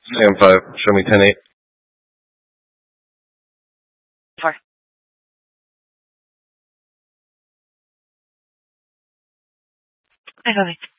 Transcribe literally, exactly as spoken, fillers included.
Sam five. Show me ten eight. Four. I got it.